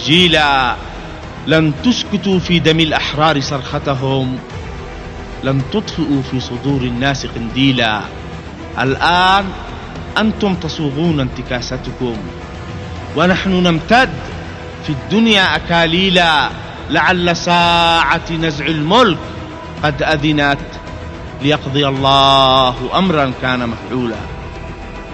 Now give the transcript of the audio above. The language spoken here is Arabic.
تسجيلا. لن تسكتوا في دم الأحرار صرختهم، لن تطفئوا في صدور الناس قنديلا. الآن أنتم تصوغون انتكاستكم، ونحن نمتد في الدنيا أكاليلا، لعل ساعة نزع الملك قد أذنت، ليقضي الله أمرا كان مفعولا.